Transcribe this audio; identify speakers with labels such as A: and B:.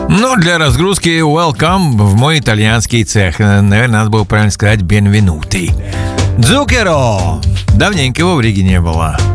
A: Ну, для разгрузки welcome в мой итальянский цех. Наверное, надо было правильно сказать benvenuti. Дзукеро. Давненько его в Риге не было.